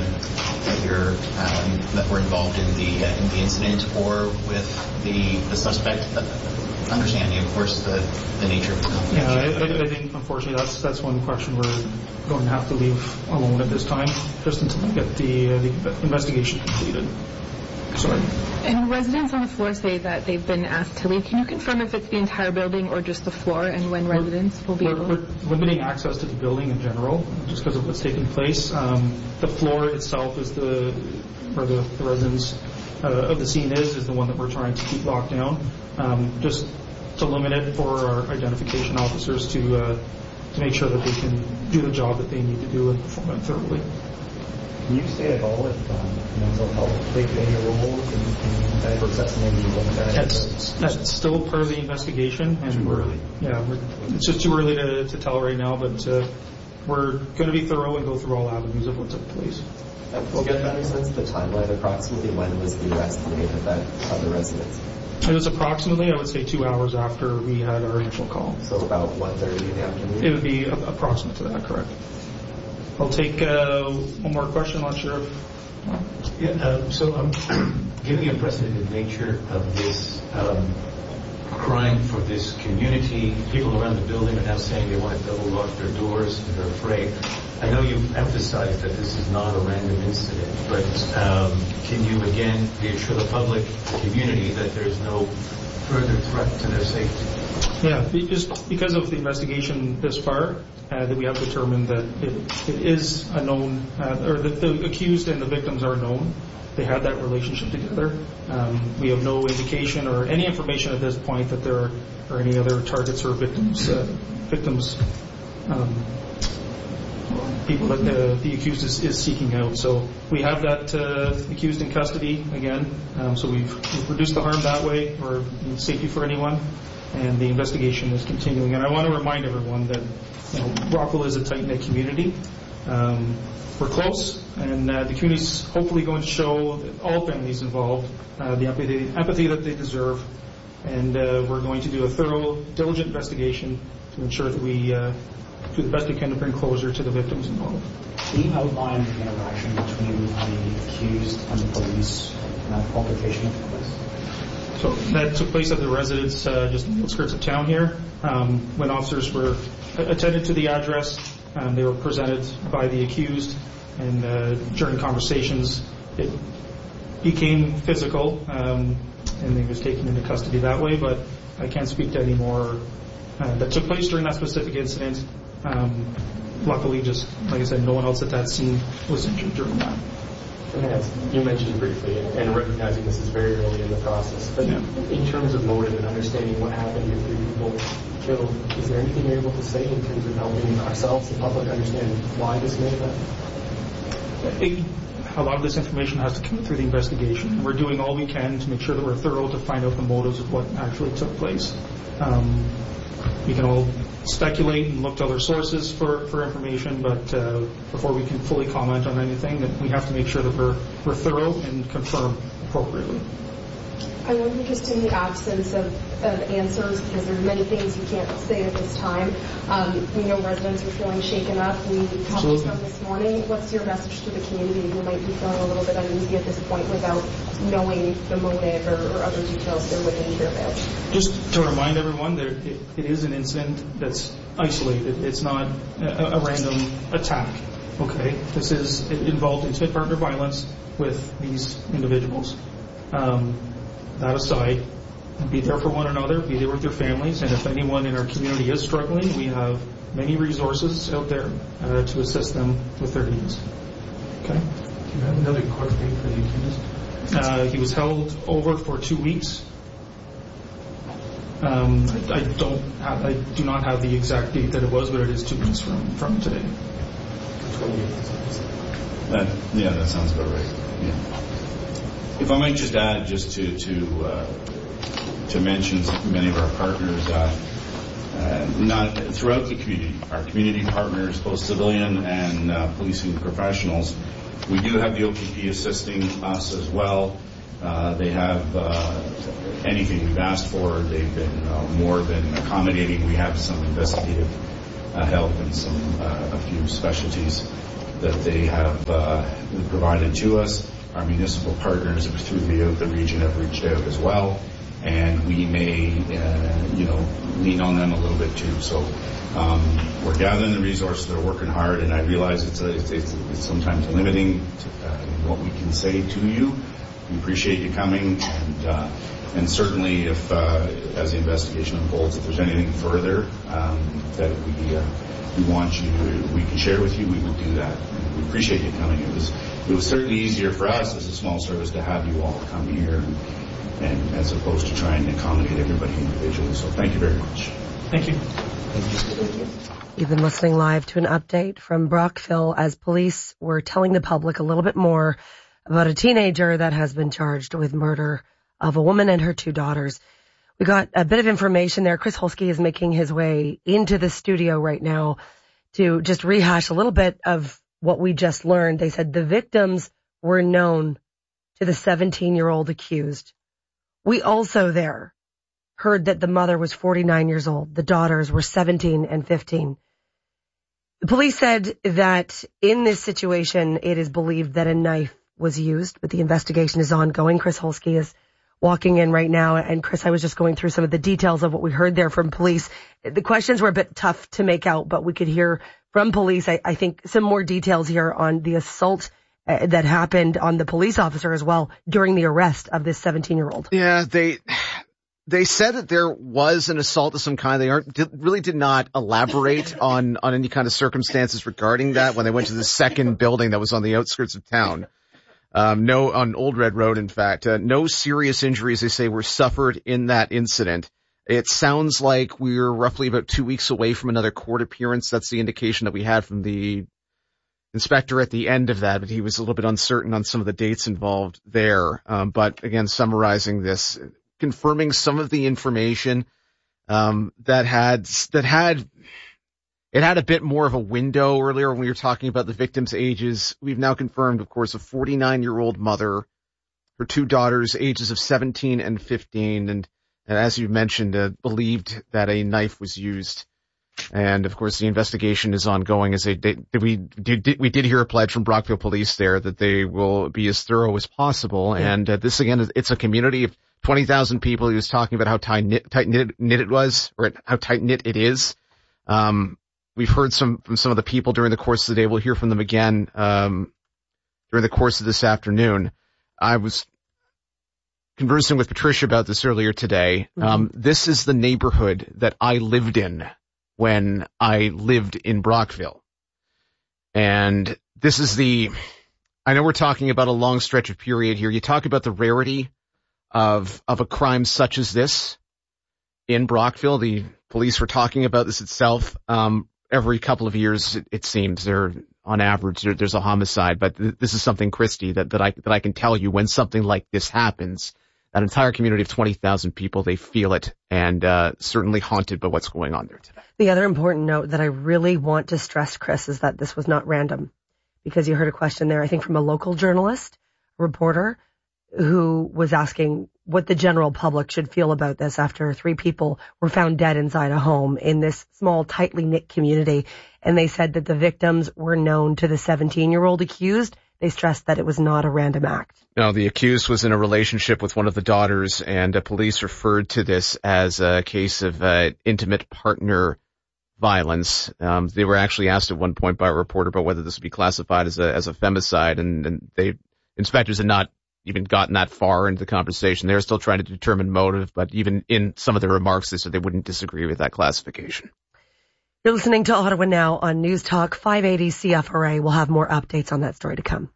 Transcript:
that were involved in the incident or with the suspect? Understanding, of course, the nature of the confidentiality. Yeah, I think unfortunately that's one question we're going to have to leave alone at this time, just until we get the investigation completed. Sorry. And residents on the floor say that they've been asked to leave. Can you confirm if it's the entire building or just the floor, and when residents will be able? We're limiting access to the building in general, just because of what's taking place. The floor itself is where the residents of the scene is the one that we're trying to keep locked down, just to limit it for our identification officers to make sure that they can do the job that they need to do and perform it thoroughly. Can you say at all if mental health played any roles in that process? That's still part of the investigation. And too early. It's just too early to tell right now, but we're going to be thorough and go through all avenues of what took place. Can you get any sense of the timeline approximately? When was the arrest made of that other residence? It was approximately, I would say, 2 hours after we had our initial call. So about 1:30 in the afternoon? It would be approximate to that, correct. I'll take one more question. I'm not sure if... So I'm given the unprecedented nature of this crime for this community. People around the building are now saying they want to double lock their doors and they're afraid. I know you've emphasized that this is not a random incident, but can you again reassure the public, the community, that there's no further threat to their safety? Yeah, just because of the investigation this far, that we have determined that it is a known, or that the accused and the victims are known. They had that relationship together. We have no indication or any information at this point that there are any other targets or victims people that the accused is seeking out. So we have that accused in custody again. So we've reduced the harm that way, or safety for anyone, and the investigation is continuing. And I want to remind everyone that Rockville is a tight-knit community. We're close, and the community is hopefully going to show all families involved the empathy that they deserve. And we're going to do a thorough, diligent investigation to ensure that we do the best we can to bring closure to the victims involved. Can you outline the interaction between the accused and the police in that altercation took place? So that took place at the residence just on the outskirts of town here. When officers were attended to the address, they were presented by the accused, and during conversations it became physical, and he was taken into custody that way, but I can't speak to any more that took place during that specific incident. Luckily, just like I said, no one else at that scene was injured during that. You mentioned briefly, and recognizing this is very early in the process, but in terms of motive and understanding what happened if 3 people killed, is there anything you're able to say in terms of helping ourselves, the public, understand why this may have happened? A lot of this information has to come through the investigation. We're doing all we can to make sure that we're thorough to find out the motives of what actually took place. We can all speculate and look to other sources for information, but before we can fully comment on anything, that we have to make sure that we're thorough and confirm appropriately. I wonder, just in the absence of answers, because there's many things you can't say at this time. We know residents are feeling shaken up. We talked to them this morning. What's your message to the community who might be feeling a little bit uneasy at this point without knowing the motive or other details they're waiting to hear about? Just to remind everyone that it is an incident that's isolated. It's not a random attack. Okay, this is involved intimate partner violence with these individuals. That aside, be there for one another, be there with your families, and if anyone in our community is struggling, we have many resources out there to assist them with their needs. Okay? Do you have another court date for the accused? He was held over for 2 weeks. I do not have the exact date that it was, but it is 2 weeks from today. That sounds about right. Yeah. If I might just add, just to mention many of our partners, not throughout the community, our community partners, both civilian and policing professionals, we do have the OPP assisting us as well. They have anything we've asked for. They've been more than accommodating. We have some investigative help and a few specialties. that they have provided to us. Our municipal partners throughout the region have reached out as well, and we may, lean on them a little bit too. So we're gathering the resources. They're working hard, and I realize it's sometimes limiting what we can say to you. We appreciate you coming, and certainly if, as the investigation unfolds, if there's anything further that we want you, we can share with you, we would do that. And we appreciate you coming. It was certainly easier for us as a small service to have you all come here, and as opposed to trying to accommodate everybody individually. So thank you very much. Thank you. You've been listening live to an update from Brockville as police were telling the public a little bit more about a teenager that has been charged with murder of a woman and her 2 daughters. We got a bit of information there. Chris Holsky is making his way into the studio right now to just rehash a little bit of what we just learned. They said the victims were known to the 17-year-old accused. We also there heard that the mother was 49 years old. The daughters were 17 and 15. The police said that in this situation, it is believed that a knife was used, but the investigation is ongoing. Chris Holsky is walking in right now. And Chris, I was just going through some of the details of what we heard there from police. The questions were a bit tough to make out, but we could hear from police, I think, some more details here on the assault that happened on the police officer as well during the arrest of this 17-year-old. Yeah, they said that there was an assault of some kind. They really did not elaborate on any kind of circumstances regarding that when they went to the second building that was on the outskirts of town. No, on Old Red Road, in fact. No serious injuries, they say, were suffered in that incident. It sounds like we're roughly about 2 weeks away from another court appearance. That's the indication that we had from the inspector at the end of that, but he was a little bit uncertain on some of the dates involved there. But again, summarizing this, confirming some of the information that had a bit more of a window earlier when we were talking about the victims' ages. We've now confirmed, of course, a 49-year-old mother, her 2 daughters, ages of 17 and 15, and as you mentioned, believed that a knife was used. And of course, the investigation is ongoing. We did hear a pledge from Brockville Police there that they will be as thorough as possible. Yeah. And this again, it's a community of 20,000 people. He was talking about how tight-knit it was, or how tight-knit it is. We've heard from some of the people during the course of the day. We'll hear from them again during the course of this afternoon. I was conversing with Patricia about this earlier today. Mm-hmm. This is the neighborhood that I lived in when I lived in Brockville. And this is I know we're talking about a long stretch of period here. You talk about the rarity of a crime such as this in Brockville. The police were talking about this itself. Every couple of years, it seems, on average, there's a homicide. But this is something, Christy, that I can tell you, when something like this happens, that entire community of 20,000 people, they feel it, and certainly haunted by what's going on there today. The other important note that I really want to stress, Chris, is that this was not random, because you heard a question there, I think, from a local journalist, reporter, who was asking what the general public should feel about this after 3 people were found dead inside a home in this small, tightly knit community. And they said that the victims were known to the 17-year-old accused. They stressed that it was not a random act. No, the accused was in a relationship with one of the daughters, and police referred to this as a case of intimate partner violence. They were actually asked at one point by a reporter about whether this would be classified as a femicide, and inspectors had not even gotten that far into the conversation. They're still trying to determine motive, but even in some of their remarks, they said they wouldn't disagree with that classification. You're listening to Ottawa Now on News Talk 580 CFRA. We'll have more updates on that story to come.